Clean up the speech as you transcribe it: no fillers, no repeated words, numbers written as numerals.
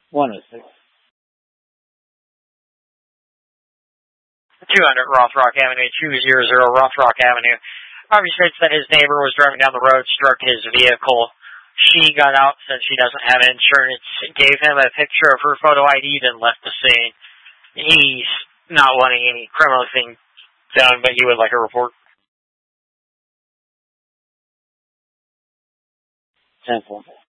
106. 200 Rothrock Avenue, 200 Rothrock Avenue. Harvey states that his neighbor was driving down the road, struck his vehicle. She got out, said she doesn't have insurance, gave him a picture of her photo ID, then left the scene. He's not wanting any criminal thing done, but he would like a report. 10-4.